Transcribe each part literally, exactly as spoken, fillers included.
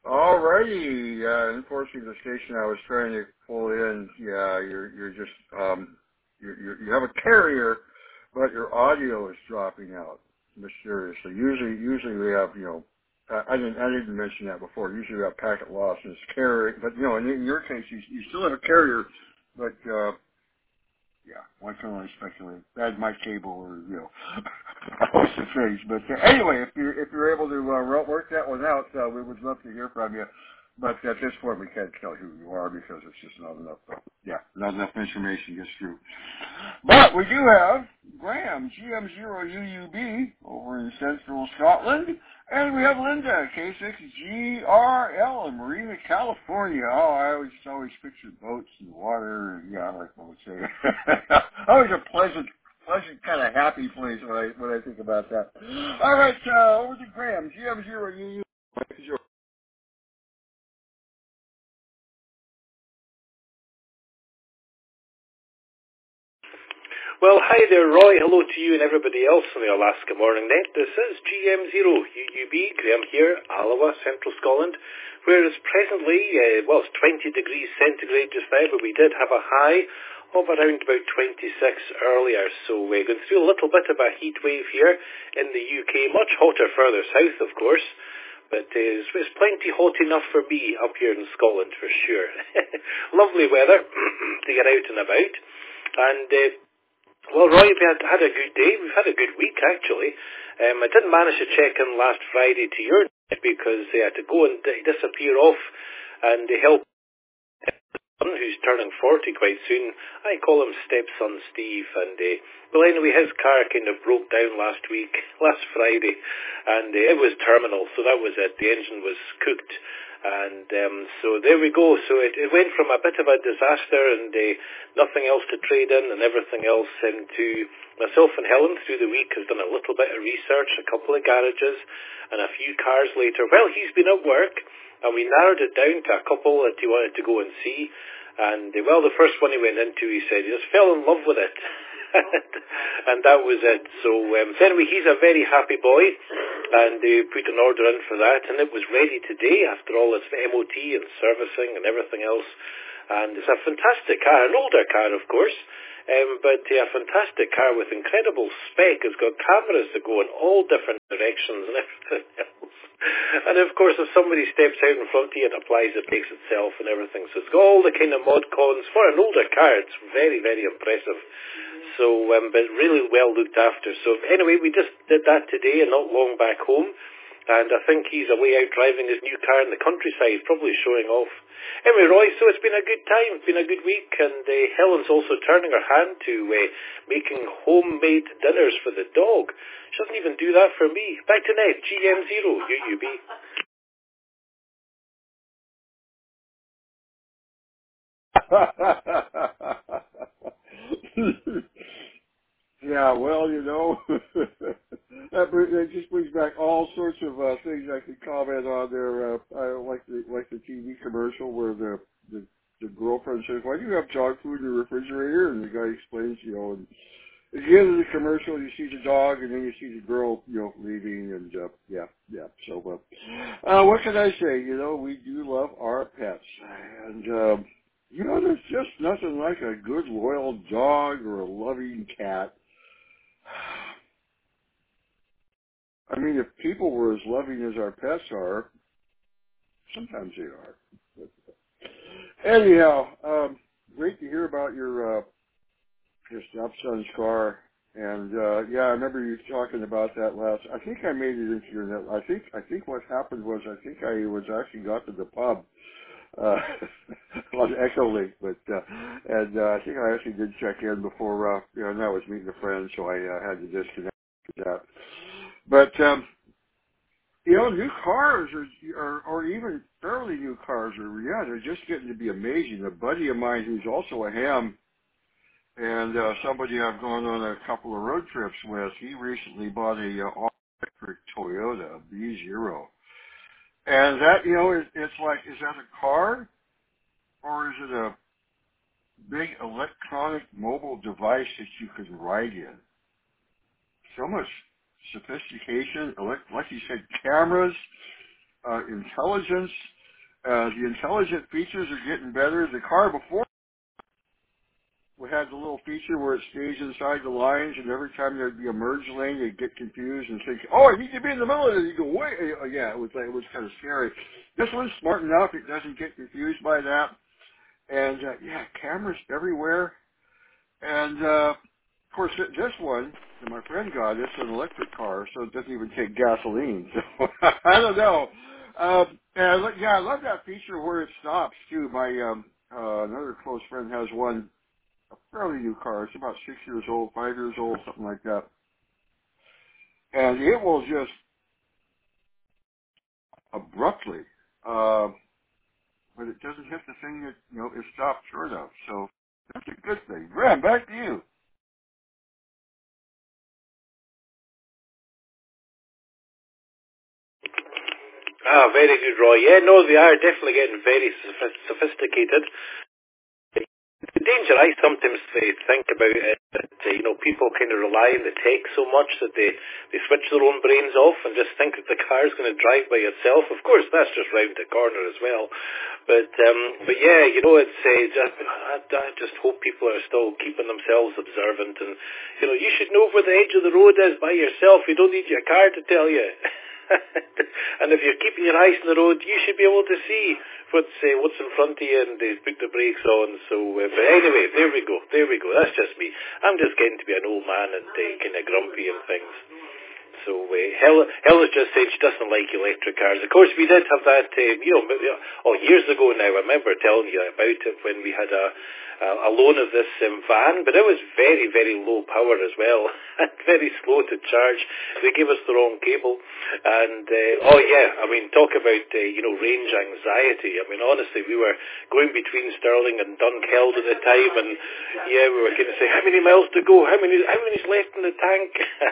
Alrighty. Uh, unfortunately, the station I was trying to pull in, yeah, you're you're just um, you're, you're, you have a carrier, but your audio is dropping out mysteriously. Usually, usually we have, you know, I, I didn't I didn't mention that before. Usually we have packet loss and it's carrier, but you know, in, in your case, you you still have a carrier, but uh, yeah, one can only speculate. That's my cable, or you know, what's the phrase? But uh, anyway, if you're if you're able to uh, ro- work that one out, uh, we would love to hear from you. But at this point, we can't tell who you are because it's just not enough. Uh, yeah, not enough information gets through. But we do have Graham, G M zero U U B, over in Central Scotland. And we have Linda, K six G R L in Marina, California. Oh, I always always pictured boats and water, and yeah, like I would say. Always a pleasant, pleasant kind of happy place when I when I think about that. All right, uh, over to Graham, G M zero U U B. Well, hi there, Roy. Hello to you and everybody else on the Alaska Morning Net. This is G M zero U U B, Graham here, Alloa, Central Scotland, where it's presently, uh, well, it's twenty degrees centigrade just now, but we did have a high of around about twenty-six earlier. So we're going through a little bit of a heat wave here in the U K, much hotter further south, of course. But uh, it's, it's plenty hot enough for me up here in Scotland, for sure. Lovely weather to get out and about. And uh, well, Roy, we had, had a good day. We've had a good week, actually. Um, I didn't manage to check in last Friday to your net because they had to go and d- disappear off and they help son who's turning forty quite soon. I call him stepson Steve. And uh, well, anyway, his car kind of broke down last week, last Friday, and uh, it was terminal, so that was it. The engine was cooked. And um, so there we go. So it, it went from a bit of a disaster and uh, nothing else to trade in and everything else into myself and Helen through the week has done a little bit of research, a couple of garages and a few cars later. Well, he's been at work and we narrowed it down to a couple that he wanted to go and see. And uh, well, the first one he went into, he said he just fell in love with it. And that was it. So, um, so anyway, he's a very happy boy, and they put an order in for that, and it was ready today after all its M O T and servicing and everything else. And it's a fantastic car, an older car, of course, um, but uh, a fantastic car with incredible spec. It's got cameras that go in all different directions and everything else. And of course, if somebody steps out in front of you, it applies the brakes itself and everything. So it's got all the kind of mod cons for an older car. It's very, very impressive. So, um, but really well looked after. So anyway, we just did that today and not long back home. And I think he's away out driving his new car in the countryside, probably showing off. Anyway, Roy, so it's been a good time. It's been a good week. And uh, Helen's also turning her hand to uh, making homemade dinners for the dog. She doesn't even do that for me. Back to net, G M zero U U B. Yeah, well, you know, that, br- that just brings back all sorts of uh, things I could comment on there. Uh, I like the like the T V commercial where the, the the girlfriend says, "Why do you have dog food in the refrigerator?" And the guy explains, you know, and at the end of the commercial, you see the dog, and then you see the girl, you know, leaving, and uh, yeah, yeah. So, uh, uh, what can I say? You know, we do love our pets, and um, you know, there's just nothing like a good loyal dog or a loving cat. I mean, if people were as loving as our pets are, sometimes they are. But anyhow, um, great to hear about your uh, your stepson's car. And uh, yeah, I remember you talking about that last. I think I made it into your net. I think I think what happened was I think I was actually got to the pub uh, on Echolink, but uh, and uh, I think I actually did check in before. Uh, you know, and I was meeting a friend, so I uh, had to disconnect with that. But um, you know, new cars are, or, or even fairly new cars are, yeah, they're just getting to be amazing. A buddy of mine who's also a ham and uh, somebody I've gone on a couple of road trips with, he recently bought a uh, all-electric Toyota B zero. And that, you know, it, it's like, is that a car or is it a big electronic mobile device that you can ride in? So much sophistication, elect, like you said, cameras, uh, intelligence. Uh, the intelligent features are getting better. The car before we had the little feature where it stays inside the lines, and every time there'd be a merge lane, you'd get confused and think, "Oh, I need to be in the middle of it." You go, "Wait!" Uh, yeah, it was like, it was kind of scary. This one's smart enough; it doesn't get confused by that. And uh, yeah, cameras everywhere. And uh, of course, th- this one that my friend got, it's an electric car, so it doesn't even take gasoline. So I don't know. Um, and I, lo- yeah, I love that feature where it stops too. My um, uh, another close friend has one, a fairly new car. It's about six years old, five years old, something like that. And it will just abruptly, uh, but it doesn't hit the thing that you know it stopped short of. So that's a good thing. Graham, back to you. Ah, very good, Roy. Yeah, no, they are definitely getting very sophis- sophisticated. The danger I sometimes uh, think about is that, uh, you know, people kind of rely on the tech so much that they, they switch their own brains off and just think that the car's going to drive by itself. Of course, that's just round the corner as well. But, um, but yeah, you know, it's uh, just, I, I just hope people are still keeping themselves observant and, you know, you should know where the edge of the road is by yourself. You don't need your car to tell you. And if you're keeping your eyes on the road, you should be able to see what's uh, what's in front of you and uh, put the brakes on. So, uh, but anyway, there we go, there we go. That's just me. I'm just getting to be an old man and uh, kind of grumpy and things. So uh, Helen, Helen's just said she doesn't like electric cars. Of course, we did have that, uh, you know, oh, years ago now. I remember telling you about it when we had a, a, a loan of this um, van, but it was very, very low power as well, and very slow to charge. They gave us the wrong cable, and uh, oh yeah, I mean, talk about uh, you know range anxiety. I mean, honestly, we were going between Stirling and Dunkeld at the time, and yeah, we were going to say how many miles to go, how many, how many's left in the tank.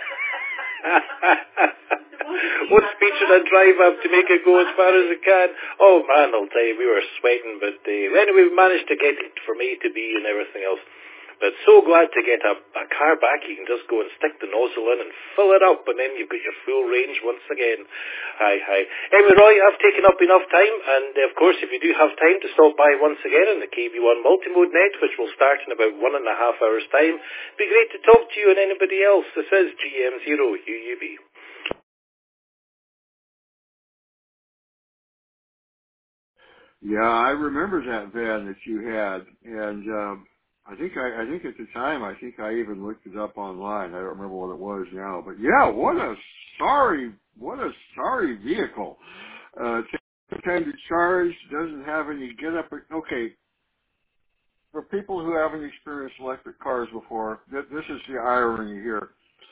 What speed should I drive up to make it go as far as it can? Oh man, I'll tell you, we were sweating, but uh, anyway, we managed to get it from A to B and everything else. But so glad to get a, a car back. You can just go and stick the nozzle in and fill it up, and then you've got your full range once again. Hi, hi. Anyway, Roy, I've taken up enough time, and of course, if you do have time to stop by once again in the K B one Multimode Net, which will start in about one and a half hours' time, it'd be great to talk to you and anybody else. This is G M zero U U B. Yeah, I remember that van that you had, and um, I think I, I think at the time I think I even looked it up online. I don't remember what it was now, but yeah, what a sorry, what a sorry vehicle. Uh, takes time to charge, doesn't have any get up. Okay, for people who haven't experienced electric cars before, th- this is the irony here.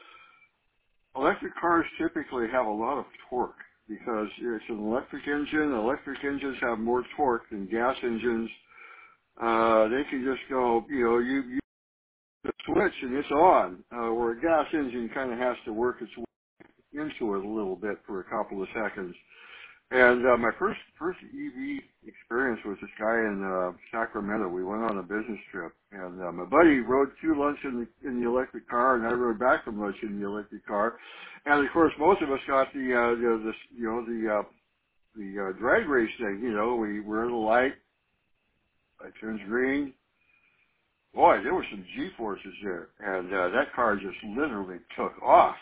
Electric cars typically have a lot of torque because it's an electric engine. Electric engines have more torque than gas engines. Uh, they can just go, you know, you, you the switch and it's on. Uh, where a gas engine kind of has to work its way into it a little bit for a couple of seconds. And uh, my first first E V experience was this guy in uh, Sacramento. We went on a business trip, and uh, my buddy rode to lunch in the, in the electric car, and I rode back from lunch in the electric car. And of course, most of us got the uh, the, the you know the uh, the uh, drag race thing. You know, we were in the light, it turns green. Boy, there were some G-forces there, and uh, that car just literally took off.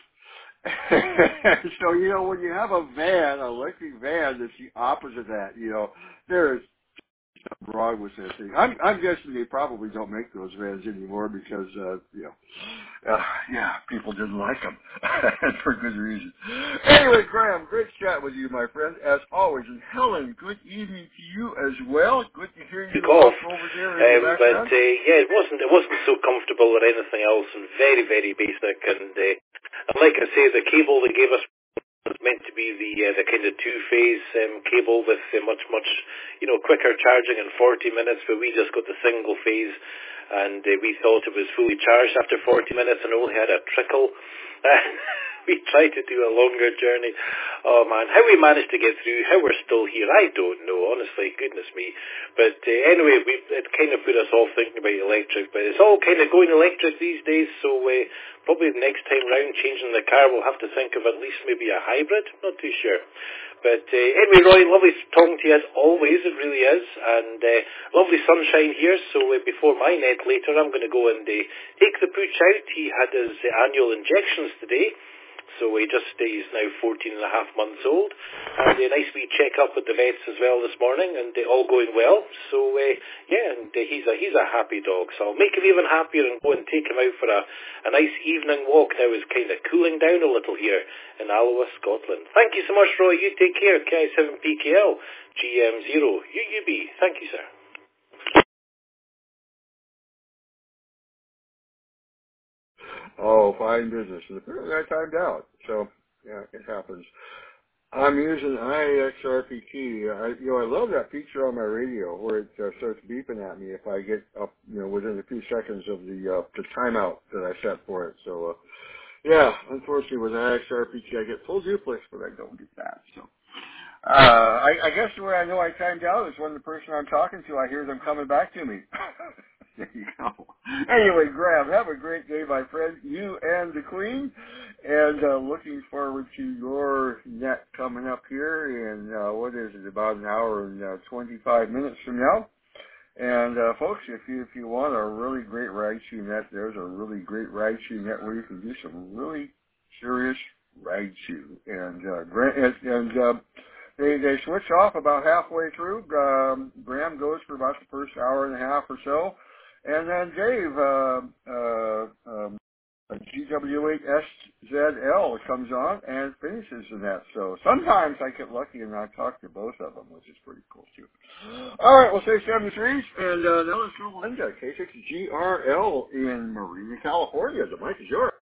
So, you know, when you have a van, an electric van that's the opposite of that, you know, there is something wrong with that thing. I'm, I'm guessing they probably don't make those vans anymore because, uh, you know, uh, yeah, people didn't like them for good reason. Anyway, Graham, great chat with you, my friend, as always. And Helen, good evening to you as well. Good to hear you Took off, up over there in the um, but background. uh, yeah, it wasn't it wasn't so comfortable or anything else, and very very basic. And, uh, and like I say, the cable they gave us was meant to be the uh, the kind of two-phase um, cable with uh, much much you know quicker charging in forty minutes, but we just got the single phase, and uh, we thought it was fully charged after forty minutes and only had a trickle. We tried to do a longer journey. Oh man, how we managed to get through, how we're still here, I don't know, honestly, goodness me. But uh, anyway, we, it kind of put us all thinking about electric, but it's all kind of going electric these days, so uh, probably the next time round changing the car we'll have to think of at least maybe a hybrid, not too sure. But uh, anyway, Roy, lovely talking to you as always, it really is, and uh, lovely sunshine here, so uh, before my net later, I'm going to go and uh, take the pooch out. He had his uh, annual injections today, so he just uh, he's now fourteen and a half months old, and a nice wee check-up at the vets as well this morning, and uh, all going well, so uh, yeah, and uh, he's a he's a happy dog, so I'll make him even happier and go and take him out for a, a nice evening walk. Now it's kind of cooling down a little here in Alloa, Scotland. Thank you so much, Roy. You take care. K I seven P K L, G M zero, U U B. Thank you, sir. Oh, fine business. And apparently I timed out. So, yeah, it happens. I'm using I X R P T. I, you know, I love that feature on my radio where it uh, starts beeping at me if I get up, you know, within a few seconds of the uh, the timeout that I set for it. So, uh, yeah, unfortunately with I X R P T I get full duplex, but I don't get that. So, uh, I, I guess the way I know I timed out is when the person I'm talking to, I hear them coming back to me. There you go. Anyway, Graham, have a great day, my friend. You and the Queen. And uh, looking forward to your net coming up here in, uh, what is it, about an hour and uh, twenty-five minutes from now. And, uh, folks, if you if you want a really great ride-shoe net, there's a really great ride-shoe net where you can do some really serious ride-shoe. And, uh, Grant, and uh, they, they switch off about halfway through. Um, Graham goes for about the first hour and a half or so. And then Dave, uh, uh, um, G W eight S Z L comes on and finishes the net. So sometimes I get lucky and I talk to both of them, which is pretty cool too. All right, we'll say seventy-threes, and uh, now let's go to Linda, K six G R L in Marina, California. The mic is yours.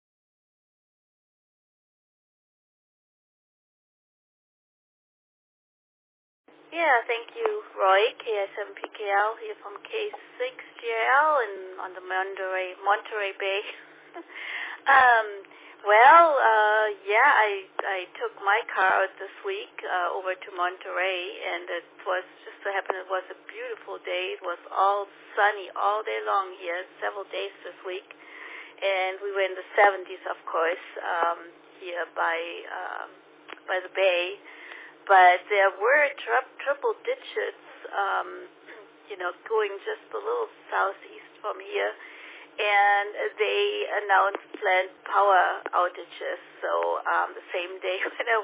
Yeah, thank you, Roy. K I seven P K L here from K six G L and on the Monterey Monterey Bay. um, well, uh, yeah, I I took my car out this week uh, over to Monterey, and it was just so happened it was a beautiful day. It was all sunny all day long here, several days this week, and we were in the seventies, of course, um, here by um, by the bay. But there were tri- triple ditches, um, you know, going just a little southeast from here, and they announced planned power outages. So um, the same day when I